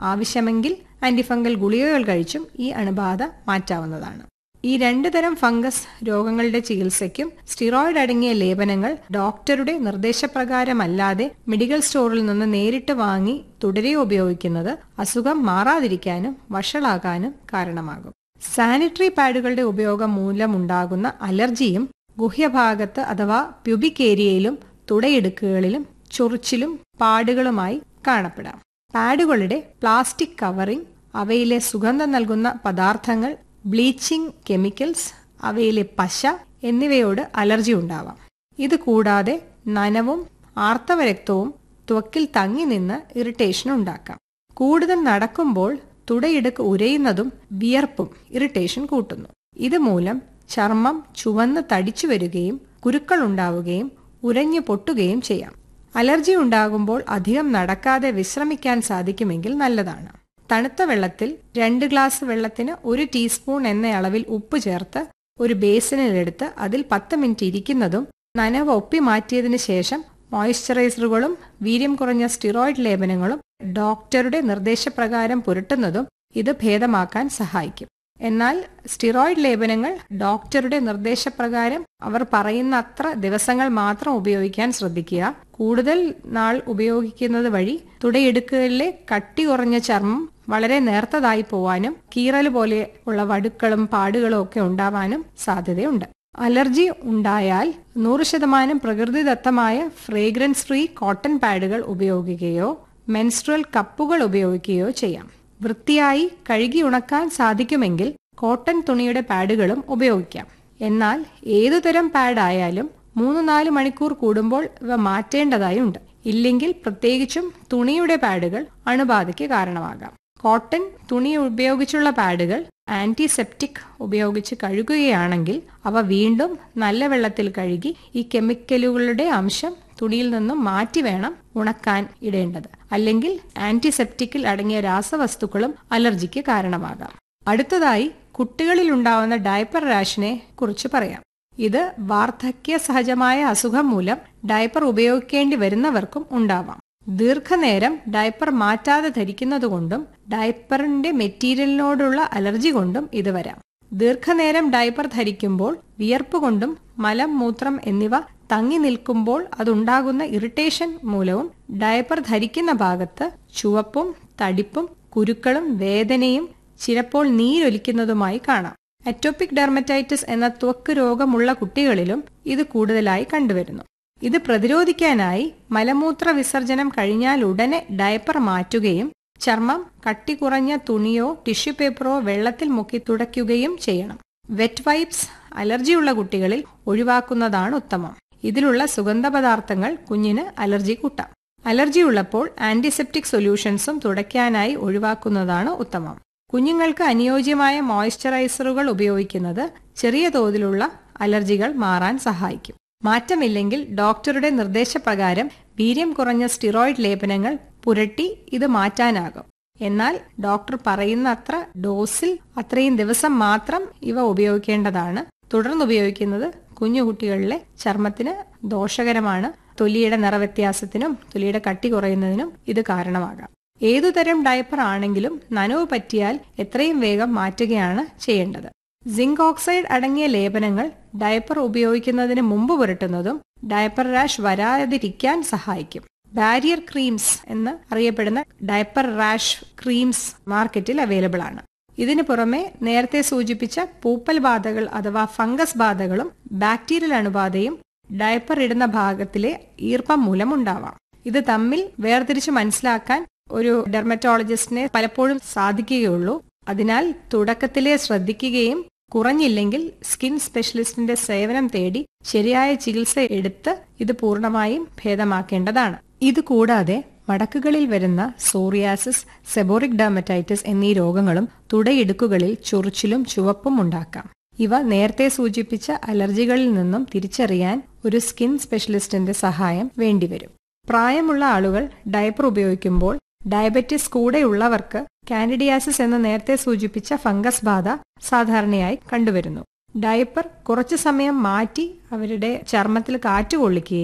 ആവശ്യമെങ്കിൽ ആന്റിഫംഗൽ ഗുളികകൾ കഴിച്ചും ഈ അണുബാധ മാറ്റാവുന്നതാണ്. ഈ 2 തരം ഫംഗസ് രോഗങ്ങളുടെ ചികിത്സയ്ക്കും സ്റ്റിറോയിഡ് അടങ്ങിയ ലേപനങ്ങൾ ഡോക്ടറുടെ നിർദ്ദേശപ്രകാരമല്ലാതെ മെഡിക്കൽ സ്റ്റോറിൽ നിന്ന് നേരിട്ട് വാങ്ങി തുടരെ ഉപയോഗിക്കുന്നത് അസുഖം മാറാതിരിക്കാനും വഷളാകാനും കാരണമാകും. സാനിറ്ററി പാഡുകളുടെ ഉപയോഗം മൂലമുണ്ടാകുന്ന അലർജിയും ഗുഹ്യഭാഗത്ത് അഥവാ പ്യൂബിക് ഏരിയയിലും തുടയിടുക്കുകളിലും ചൊറിച്ചിലും പാടുകളുമായി കാണപ്പെടാം. പാഡുകളുടെ പ്ലാസ്റ്റിക് കവറിംഗ്, അവയിലെ സുഗന്ധം നൽകുന്ന പദാർത്ഥങ്ങൾ, ബ്ലീച്ചിങ് കെമിക്കൽസ്, അവയിലെ പശ എന്നിവയോട് അലർജി ഉണ്ടാവാം. ഇത് കൂടാതെ നനവും ആർത്തവ രക്തവും ത്വക്കിൽ തങ്ങി നിന്ന് ഇറിറ്റേഷൻ ഉണ്ടാക്കാം. കൂടുതൽ നടക്കുമ്പോൾ തുടയിടുക്ക് ഉരയുന്നതും വിയർപ്പും ഇറിറ്റേഷൻ കൂട്ടുന്നു. ഇതുമൂലം ചർമ്മം ചുവന്ന് തടിച്ചു വരികയും കുരുക്കൾ ഉണ്ടാവുകയും ഉരഞ്ഞു പൊട്ടുകയും ചെയ്യാം. അലർജി ഉണ്ടാകുമ്പോൾ അധികം നടക്കാതെ വിശ്രമിക്കാൻ സാധിക്കുമെങ്കിൽ നല്ലതാണ്. തണുത്ത വെള്ളത്തിൽ 2 ഗ്ലാസ് വെള്ളത്തിന് 1 ടീസ്പൂൺ എന്ന അളവിൽ ഉപ്പ് ചേർത്ത് ഒരു ബേസിനിലെടുത്ത് അതിൽ 10 മിനിറ്റ് ഇരിക്കുന്നതും നനവ് ഒപ്പി മാറ്റിയതിനു ശേഷം മോയ്സ്ചറൈസറുകളും വീര്യം കുറഞ്ഞ സ്റ്റിറോയിഡ് ലേപനങ്ങളും ഡോക്ടറുടെ നിർദ്ദേശപ്രകാരം പുരട്ടുന്നതും ഇത് ഭേദമാക്കാൻ സഹായിക്കും. എന്നാൽ സ്റ്റിറോയിഡ് ലേപനങ്ങൾ ഡോക്ടറുടെ നിർദ്ദേശപ്രകാരം അവർ പറയുന്ന അത്ര ദിവസങ്ങൾ മാത്രം ഉപയോഗിക്കാൻ ശ്രദ്ധിക്കുക. കൂടുതൽ നാൾ ഉപയോഗിക്കുന്നത് വഴി തുടയിടുക്കുകളിലെ കട്ടി കുറഞ്ഞ ചർമ്മം വളരെ നേർത്തതായി പോവാനും കീറൽ പോലെ ഉള്ള വടുക്കളും പാടുകളും ഒക്കെ ഉണ്ടാവാനും സാധ്യതയുണ്ട്. അലർജി ഉണ്ടായാൽ 100% പ്രകൃതിദത്തമായ ഫ്രേഗ്രൻസ് ഫ്രീ കോട്ടൺ പാഡുകൾ ഉപയോഗിക്കുകയോ മെൻസ്ട്രുവൽ കപ്പുകൾ ഉപയോഗിക്കുകയോ ചെയ്യാം. വൃത്തിയായി കഴുകി ഉണക്കാൻ സാധിക്കുമെങ്കിൽ കോട്ടൺ തുണിയുടെ പാഡുകളും ഉപയോഗിക്കാം. എന്നാൽ ഏതുതരം പാഡ് ആയാലും 3-4 മണിക്കൂർ കൂടുമ്പോൾ ഇവ മാറ്റേണ്ടതായുണ്ട്. ഇല്ലെങ്കിൽ പ്രത്യേകിച്ചും തുണിയുടെ പാഡുകൾ അണുബാധയ്ക്ക് കാരണമാകാം. കോട്ടൺ തുണി ഉപയോഗിച്ചുള്ള പാഡുകൾ ആന്റിസെപ്റ്റിക് ഉപയോഗിച്ച് കഴുകുകയാണെങ്കിൽ അവ വീണ്ടും നല്ല വെള്ളത്തിൽ കഴുകി ഈ കെമിക്കലുകളുടെ അംശം തുണിയിൽ നിന്നും മാറ്റി വേണം ഉണക്കാൻ ഇടേണ്ടത്. അല്ലെങ്കിൽ ആന്റിസെപ്റ്റിക്കിൽ അടങ്ങിയ രാസവസ്തുക്കളും അലർജിക്ക് കാരണമാകാം. അടുത്തതായി കുട്ടികളിൽ ഉണ്ടാവുന്ന ഡയപ്പർ റാഷിനെ കുറിച്ച് പറയാം. ഇത് വാർദ്ധക്യ സഹജമായ അസുഖം മൂലം ഡയപ്പർ ഉപയോഗിക്കേണ്ടി വരുന്നവർക്കും ഉണ്ടാവാം. ദീർഘനേരം ഡയപ്പർ മാറ്റാതെ ധരിക്കുന്നതുകൊണ്ടും ഡയപ്പറിന്റെ മെറ്റീരിയലിനോടുള്ള അലർജി കൊണ്ടും ഇത് വരാം. ദീർഘനേരം ഡയപ്പർ ധരിക്കുമ്പോൾ വിയർപ്പ് കൊണ്ടും മലം, മൂത്രം എന്നിവ തങ്ങി നിൽക്കുമ്പോൾ അതുണ്ടാകുന്ന ഇറിറ്റേഷൻ മൂലവും ഡയപ്പർ ധരിക്കുന്ന ഭാഗത്ത് ചുവപ്പും തടിപ്പും കുരുക്കളും വേദനയും ചിലപ്പോൾ നീരൊലിക്കുന്നതുമായി കാണാം. അറ്റോപിക് ഡെർമറ്റൈറ്റിസ് എന്ന ത്വക്ക് രോഗമുള്ള കുട്ടികളിലും ഇത് കൂടുതലായി കണ്ടുവരുന്നു. ഇത് പ്രതിരോധിക്കാനായി മലമൂത്ര വിസർജനം കഴിഞ്ഞാൽ ഉടനെ ഡയപ്പർ മാറ്റുകയും ചർമ്മം കട്ടി കുറഞ്ഞ തുണിയോ ടിഷ്യൂ പേപ്പറോ വെള്ളത്തിൽ മുക്കി തുടയ്ക്കുകയും ചെയ്യണം. വെറ്റ് വൈപ്സ് അലർജിയുള്ള കുട്ടികളിൽ ഒഴിവാക്കുന്നതാണ് ഉത്തമം. ഇതിലുള്ള സുഗന്ധപദാർത്ഥങ്ങൾ കുഞ്ഞിന് അലർജി കൂട്ടാം. അലർജിയുള്ളപ്പോൾ ആന്റിസെപ്റ്റിക് സൊല്യൂഷൻസും തുടയ്ക്കാനായി ഒഴിവാക്കുന്നതാണ് ഉത്തമം. കുഞ്ഞുങ്ങൾക്ക് അനുയോജ്യമായ മോയ്സ്ചറൈസറുകൾ ഉപയോഗിക്കുന്നത് ചെറിയ തോതിലുള്ള അലർജികൾ മാറാൻ സഹായിക്കും. മാറ്റമില്ലെങ്കിൽ ഡോക്ടറുടെ നിർദ്ദേശപ്രകാരം വീര്യം കുറഞ്ഞ സ്റ്റിറോയിഡ് ലേപനങ്ങൾ പുരട്ടി ഇത് മാറ്റാനാകും. എന്നാൽ ഡോക്ടർ പറയുന്ന അത്ര ഡോസിൽ അത്രയും ദിവസം മാത്രം ഇവ ഉപയോഗിക്കേണ്ടതാണ്. തുടർന്ന് ഉപയോഗിക്കുന്നത് കുഞ്ഞുകുട്ടികളിലെ ചർമ്മത്തിന് ദോഷകരമാണ്. തൊലിയുടെ നിറവ്യത്യാസത്തിനും തൊലിയുടെ കട്ടി കുറയുന്നതിനും ഇത് കാരണമാകാം. ഏതുതരം ഡയപ്പർ ആണെങ്കിലും നനവ് പറ്റിയാൽ എത്രയും വേഗം മാറ്റുകയാണ് ചെയ്യേണ്ടത്. സിങ്ക് ഓക്സൈഡ് അടങ്ങിയ ലേപനങ്ങൾ ഡയപ്പർ ഉപയോഗിക്കുന്നതിന് മുമ്പ് പുരട്ടുന്നതും ഡയപ്പർ റാഷ് വരാതിരിക്കാൻ സഹായിക്കും. ബാരിയർ ക്രീംസ് എന്ന് അറിയപ്പെടുന്ന ഡയപ്പർ റാഷ് ക്രീംസ് മാർക്കറ്റിൽ അവൈലബിൾ ആണ്. ഇതിനു പുറമെ നേരത്തെ സൂചിപ്പിച്ച പൂപ്പൽ ബാധകൾ അഥവാ ഫംഗസ് ബാധകളും ബാക്ടീരിയൽ അണുബാധയും ഡയപ്പർ ഇടുന്ന ഭാഗത്തിലെ ഈർപ്പം മൂലം ഉണ്ടാവാം. ഇത് തമ്മിൽ വേർതിരിച്ച് മനസ്സിലാക്കാൻ ഒരു ഡെർമറ്റോളജിസ്റ്റിനെ പലപ്പോഴും സാധിക്കുകയുള്ളൂ. അതിനാൽ തുടക്കത്തിലെ ശ്രദ്ധിക്കുകയും കുറഞ്ഞില്ലെങ്കിൽ സ്കിൻ സ്പെഷ്യലിസ്റ്റിന്റെ സേവനം തേടി ശരിയായ ചികിത്സ എടുത്ത് ഇത് പൂർണ്ണമായും ഭേദമാക്കേണ്ടതാണ്. ഇതുകൂടാതെ മടക്കുകളിൽ വരുന്ന സോറിയാസിസ്, സെബോറിക് ഡെർമറ്റൈറ്റിസ് എന്നീ രോഗങ്ങളും തുടയിടുക്കുകളിൽ ചൊറിച്ചിലും ചുവപ്പും ഉണ്ടാക്കാം. ഇവ നേരത്തെ സൂചിപ്പിച്ച അലർജികളിൽ നിന്നും തിരിച്ചറിയാൻ ഒരു സ്കിൻ സ്പെഷ്യലിസ്റ്റിന്റെ സഹായം വേണ്ടിവരും. പ്രായമുള്ള ആളുകൾ ഡയപ്പർ ഉപയോഗിക്കുമ്പോൾ ഡയബറ്റിസ് കൂടെയുള്ളവർക്ക് കാൻഡിഡിയാസിസ് എന്ന് നേരത്തെ സൂചിപ്പിച്ച ഫംഗസ് ബാധ സാധാരണയായി കണ്ടുവരുന്നു. ഡയപ്പർ കുറച്ചു സമയം മാറ്റി അവരുടെ ചർമ്മത്തിൽ കാറ്റ് കൊള്ളിക്കുകയും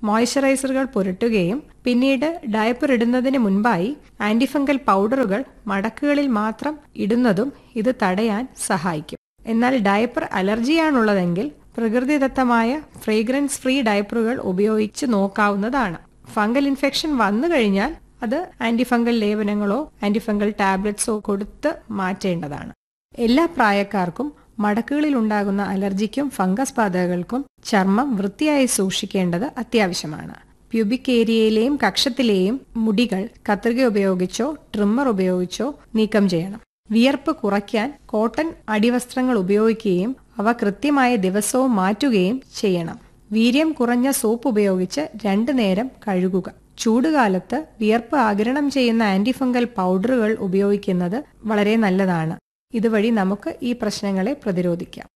മോയ്സ്ചറൈസറുകൾ പുരട്ടുകയും പിന്നീട് ഡയപ്പർ ഇടുന്നതിന് മുൻപായി ആന്റിഫംഗൽ പൗഡറുകൾ മടക്കുകളിൽ മാത്രം ഇടുന്നതും ഇത് തടയാൻ സഹായിക്കും. എന്നാൽ ഡയപ്പർ അലർജിയാണുള്ളതെങ്കിൽ പ്രകൃതിദത്തമായ ഫ്രേഗ്രൻസ് ഫ്രീ ഡയപ്പറുകൾ ഉപയോഗിച്ച് നോക്കാവുന്നതാണ്. ഫംഗൽ ഇൻഫെക്ഷൻ വന്നു കഴിഞ്ഞാൽ അത് ആന്റിഫംഗൽ ലേപനങ്ങളോ ആന്റിഫംഗൽ ടാബ്ലറ്റ്സോ കൊടുത്ത് മാറ്റേണ്ടതാണ്. എല്ലാ പ്രായക്കാർക്കും മടക്കുകളിൽ ഉണ്ടാകുന്ന അലർജിക്കും ഫംഗസ് ബാധകൾക്കും ചർമ്മം വൃത്തിയായി സൂക്ഷിക്കേണ്ടത് അത്യാവശ്യമാണ്. പ്യൂബിക് ഏരിയയിലെയും കക്ഷത്തിലെയും മുടികൾ കത്രിക ഉപയോഗിച്ചോ ട്രിമ്മർ ഉപയോഗിച്ചോ നീക്കം ചെയ്യണം. വിയർപ്പ് കുറയ്ക്കാൻ കോട്ടൺ അടിവസ്ത്രങ്ങൾ ഉപയോഗിക്കുകയും അവ കൃത്യമായ ദിവസവും മാറ്റുകയും ചെയ്യണം. വീര്യം കുറഞ്ഞ സോപ്പ് ഉപയോഗിച്ച് 2 നേരം കഴുകുക. ചൂടുകാലത്ത് വിയർപ്പ് ആഗിരണം ചെയ്യുന്ന ആന്റിഫംഗൽ പൗഡറുകൾ ഉപയോഗിക്കുന്നത് വളരെ നല്ലതാണ്. ഇതുവഴി നമുക്ക് ഈ പ്രശ്നങ്ങളെ പ്രതിരോധിക്കാം.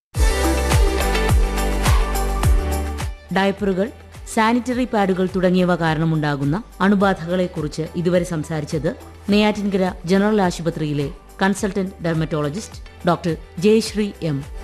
ഡയപ്പറുകൾ, സാനിറ്ററി പാഡുകൾ തുടങ്ങിയവ കാരണമുണ്ടാകുന്ന അണുബാധകളെക്കുറിച്ച് ഇതുവരെ സംസാരിച്ചത് നെയ്യാറ്റിൻകര ജനറൽ ആശുപത്രിയിലെ consultant dermatologist doctor Jayashree M.